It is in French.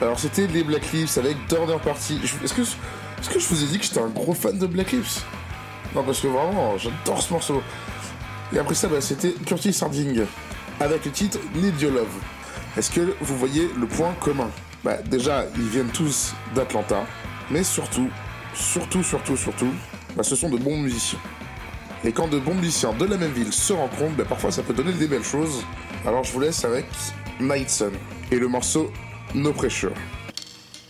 Alors c'était les Black Lips avec Turner Party. Est-ce que je vous ai dit que j'étais un gros fan de Black Lips? Non, parce que vraiment, j'adore ce morceau. Et après ça, c'était Curtis Harding avec le titre Need Your Love. Est-ce que vous voyez le point commun? Déjà, ils viennent tous d'Atlanta, mais surtout, ce sont de bons musiciens. Et quand de bons musiciens de la même ville se rencontrent, parfois ça peut donner des belles choses. Alors je vous laisse avec Night Sun et le morceau No Pressure.